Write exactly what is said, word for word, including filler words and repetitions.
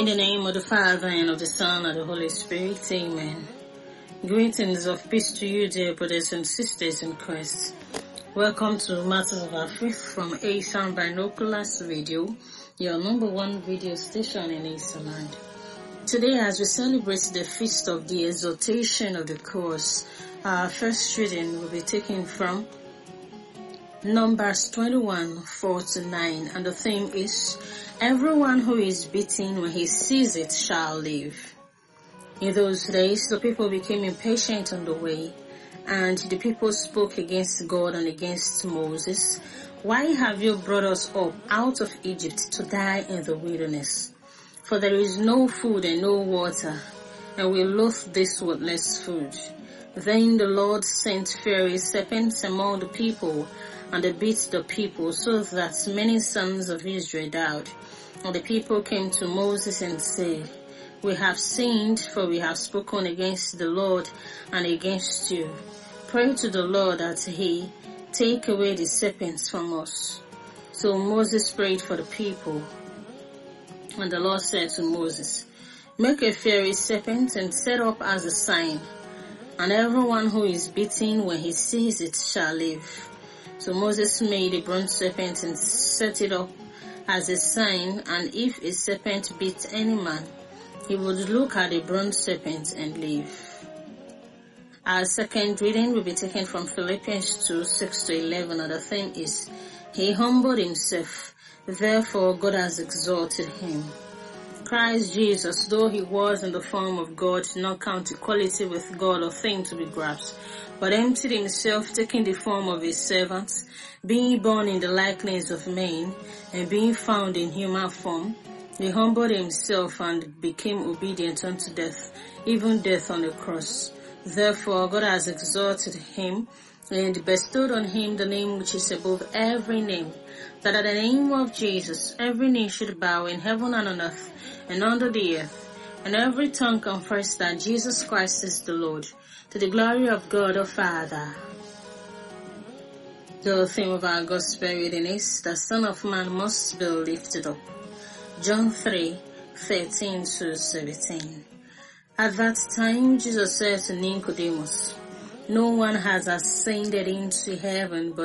In the name of the Father, and of the Son, and of the Holy Spirit, amen. Greetings of peace to you, dear brothers and sisters in Christ. Welcome to Matters of Our Faith from Asian Binoculars Radio, your number one video station in Asian land. Today, as we celebrate the feast of the exaltation of the cross, our first reading will be taken from Numbers twenty-one, four to nine, and the theme is, everyone who is beaten when he sees it shall live. In those days, the people became impatient on the way, and the people spoke against God and against Moses. Why have you brought us up out of Egypt to die in the wilderness? For there is no food and no water, and we loathe this worthless food. Then the Lord sent fiery serpents among the people, and they beat the people, so that many sons of Israel died. And the people came to Moses and said, we have sinned, for we have spoken against the Lord and against you. Pray to the Lord that he take away the serpents from us. So Moses prayed for the people. And the Lord said to Moses, make a fiery serpent and set up as a sign, and everyone who is beaten when he sees it shall live. So Moses made a bronze serpent and set it up as a sign, and if a serpent beat any man, he would look at the bronze serpent and live. Our second reading will be taken from Philippians two, six to eleven, and the theme is, he humbled himself, therefore God has exalted him. Christ Jesus, though he was in the form of God, did not count equality with God a thing to be grasped, but emptied himself, taking the form of a servant, being born in the likeness of men, and being found in human form, he humbled himself and became obedient unto death, even death on the cross. Therefore God has exalted him, and bestowed on him the name which is above every name, that at the name of Jesus every knee should bow in heaven and on earth and under the earth, and every tongue confess that Jesus Christ is the Lord, to the glory of God the Father. The theme of our gospel reading is, the Son of Man must be lifted up. John three, thirteen to seventeen. At that time Jesus said to Nicodemus, no one has ascended into heaven but